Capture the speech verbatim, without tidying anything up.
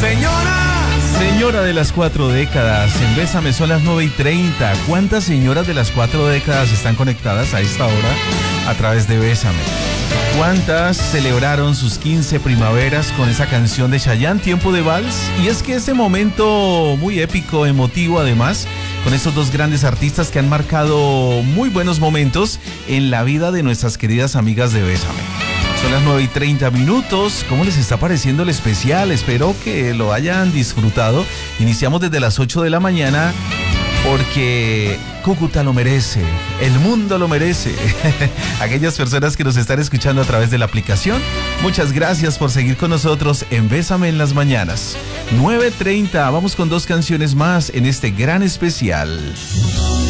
Señora, señora de las cuatro décadas, en Bésame son las nueve y treinta. ¿Cuántas señoras de las cuatro décadas están conectadas a esta hora a través de Bésame? ¿Cuántas celebraron sus quince primaveras con esa canción de Chayanne, Tiempo de Vals? Y es que ese momento muy épico, emotivo además, con estos dos grandes artistas que han marcado muy buenos momentos en la vida de nuestras queridas amigas de Bésame. Son las nueve y treinta minutos. ¿Cómo les está pareciendo el especial? Espero que lo hayan disfrutado. Iniciamos desde las ocho de la mañana porque Cúcuta lo merece, el mundo lo merece. Aquellas personas que nos están escuchando a través de la aplicación, muchas gracias por seguir con nosotros en Bésame en las mañanas. nueve treinta, vamos con dos canciones más en este gran especial.